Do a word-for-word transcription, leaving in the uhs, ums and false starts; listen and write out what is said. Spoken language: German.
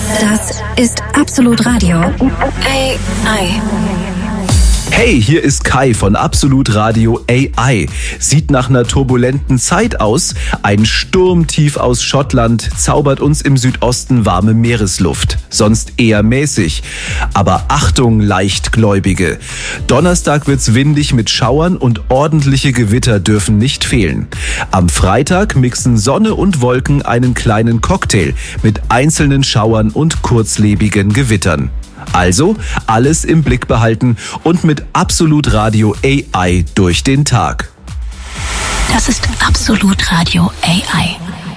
Das ist Absolut Radio A I. Hey, hier ist Kai von Absolut Radio A I. Sieht nach einer turbulenten Zeit aus. Ein Sturmtief aus Schottland zaubert uns im Südosten warme Meeresluft. Sonst eher mäßig. Aber Achtung, Leichtgläubige. Donnerstag wird's windig mit Schauern und ordentliche Gewitter dürfen nicht fehlen. Am Freitag mixen Sonne und Wolken einen kleinen Cocktail mit einzelnen Schauern und kurzlebigen Gewittern. Also alles im Blick behalten und mit Absolut Radio A I durch den Tag. Das ist Absolut Radio A I.